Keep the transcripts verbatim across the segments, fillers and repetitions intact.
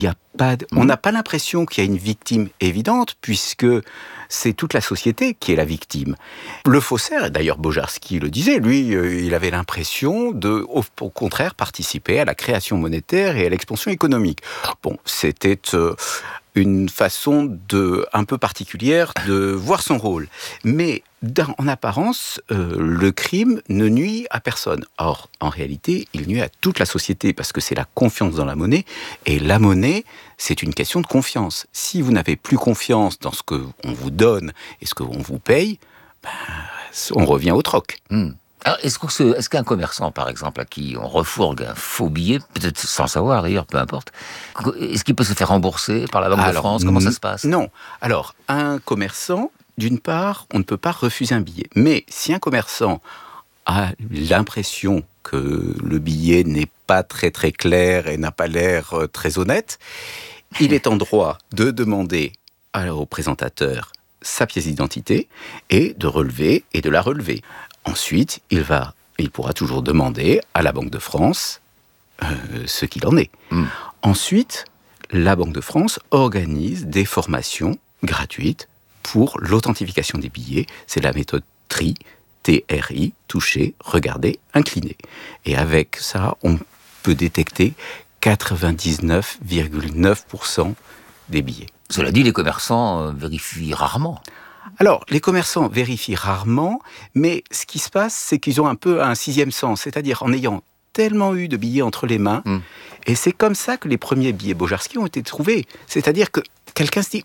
Il y a pas de... mmh. On n'a pas l'impression qu'il y a une victime évidente, puisque c'est toute la société qui est la victime. Le faussaire, et d'ailleurs Bojarski le disait, lui, euh, il avait l'impression de, au, au contraire, participer à la création monétaire et à l'expansion économique. Bon, c'était euh, une façon de, un peu particulière de voir son rôle. Mais dans, en apparence, euh, le crime ne nuit à personne. Or, en réalité, il nuit à toute la société, parce que c'est la confiance dans la monnaie, et la monnaie, c'est une question de confiance. Si vous n'avez plus confiance dans ce qu'on vous donne et ce qu'on vous paye, ben, on revient au troc. Mmh. Alors, est-ce, que ce, est-ce qu'un commerçant, par exemple, à qui on refourgue un faux billet, peut-être sans savoir d'ailleurs, peu importe, est-ce qu'il peut se faire rembourser par la Banque Alors, de France ? Comment ça se passe ? Non. Alors, un commerçant, d'une part, on ne peut pas refuser un billet. Mais si un commerçant a l'impression que le billet n'est pas très très clair et n'a pas l'air très honnête, il est en droit de demander au présentateur sa pièce d'identité et de relever et de la relever. Ensuite, il va, il pourra toujours demander à la Banque de France euh, ce qu'il en est. Mm. Ensuite, la Banque de France organise des formations gratuites pour l'authentification des billets. C'est la méthode T R I, T R I, toucher, regarder, incliner. Et avec ça, on peut détecter quatre-vingt-dix-neuf virgule neuf pour cent des billets. Cela dit, les commerçants euh, vérifient rarement. Alors, les commerçants vérifient rarement, mais ce qui se passe, c'est qu'ils ont un peu un sixième sens, c'est-à-dire en ayant tellement eu de billets entre les mains, mm. et c'est comme ça que les premiers billets Bojarski ont été trouvés. C'est-à-dire que quelqu'un se dit,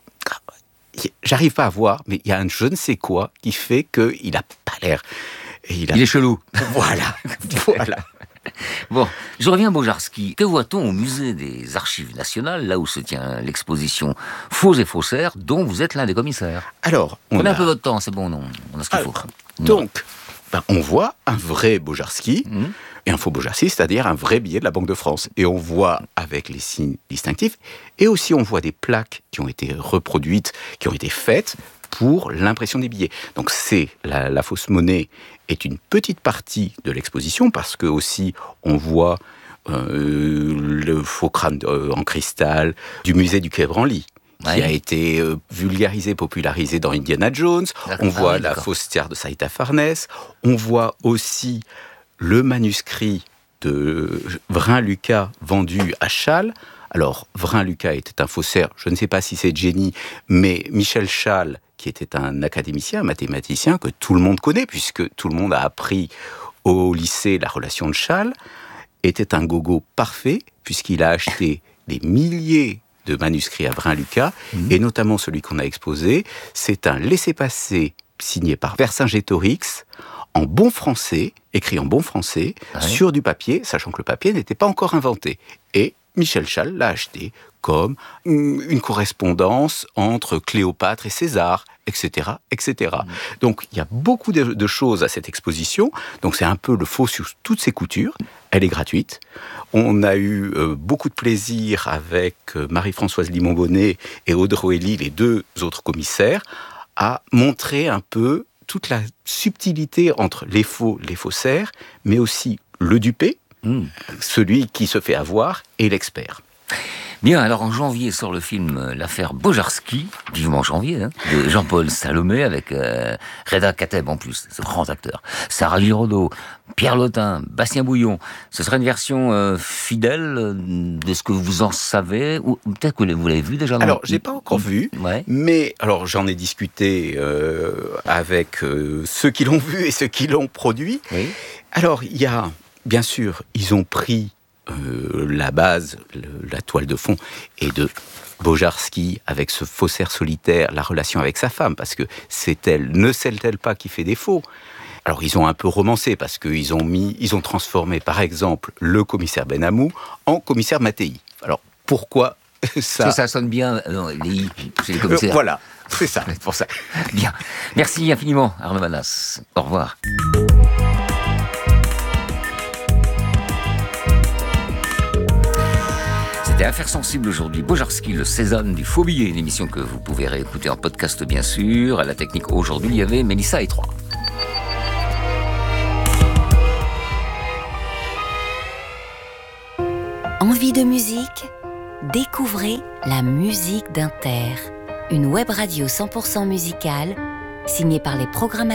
j'arrive pas à voir, mais il y a un je ne sais quoi qui fait qu'il n'a pas l'air. Et il, a... il est chelou. Voilà, voilà. Bon, je reviens à Bojarski. Que voit-on au musée des Archives nationales, là où se tient l'exposition Faux et faussaires, dont vous êtes l'un des commissaires ? Alors, on Prenez a... un peu votre temps, c'est bon, non, on a ce qu'il Alors, faut. Donc, ben, on voit un vrai Bojarski mmh. et un faux Bojarski, c'est-à-dire un vrai billet de la Banque de France. Et on voit avec les signes distinctifs, et aussi on voit des plaques qui ont été reproduites, qui ont été faites pour l'impression des billets. Donc c'est la, la fausse monnaie est une petite partie de l'exposition, parce que aussi on voit euh, le faux crâne euh, en cristal du musée du Quai Branly, qui ouais. a été euh, vulgarisé, popularisé dans Indiana Jones. D'accord. On voit ah oui, la fausse tiare de Saïta Farnèse. On voit aussi le manuscrit de Vrin-Lucas vendu à Chasles. Alors, Vrin-Lucas était un faussaire, je ne sais pas si c'est Jenny, mais Michel Chasles, qui était un académicien, un mathématicien que tout le monde connaît, puisque tout le monde a appris au lycée la relation de Chasles, était un gogo parfait, puisqu'il a acheté des milliers de manuscrits à Vrin-Lucas, mmh. et notamment celui qu'on a exposé, c'est un laissez-passer signé par Vercingétorix, en bon français, écrit en bon français, ah ouais. sur du papier, sachant que le papier n'était pas encore inventé. Et Michel Chasles l'a acheté comme une correspondance entre Cléopâtre et César, et cetera, et cetera. Mmh. Donc, il y a beaucoup de, de choses à cette exposition. Donc, c'est un peu le faux sur toutes ses coutures. Elle est gratuite. On a eu euh, beaucoup de plaisir avec euh, Marie-Françoise Limon-Bonnet et Audrey Elie, les deux autres commissaires, à montrer un peu toute la subtilité entre les faux, les faussaires, mais aussi le dupé, mmh. celui qui se fait avoir, et l'expert. Bien, alors en janvier sort le film L'affaire Bojarski, vivement janvier, hein, de Jean-Paul Salomé, avec euh, Reda Kateb en plus, ce grand acteur, Sarah Giraudot, Pierre Lotin, Bastien Bouillon. Ce sera une version euh, fidèle de ce que vous en savez, ou peut-être que vous l'avez vu déjà. Alors, je n'ai pas encore vu, ouais. mais alors j'en ai discuté euh, avec euh, ceux qui l'ont vu et ceux qui l'ont produit. Oui. Alors, il y a, bien sûr, ils ont pris Euh, la base, le, la toile de fond, et de Bojarski avec ce faussaire solitaire, la relation avec sa femme, parce que c'est elle, ne sait-elle pas qui fait des faux. Alors ils ont un peu romancé, parce qu'ils ont mis, ils ont transformé par exemple le commissaire Benamou en commissaire Mattei. Alors pourquoi ça Parce que ça sonne bien, non, les, c'est les commissaires. Euh, voilà, c'est ça, c'est pour ça. Bien, merci infiniment Arnaud Manas. Au revoir. C'était Affaires sensibles aujourd'hui. Bojarski, le Cézanne du faux billet, une émission que vous pouvez réécouter en podcast bien sûr. À la technique aujourd'hui, il y avait Mélissa et trois. Envie de musique ? Découvrez la musique d'Inter, une web radio cent pour cent musicale signée par les programmateurs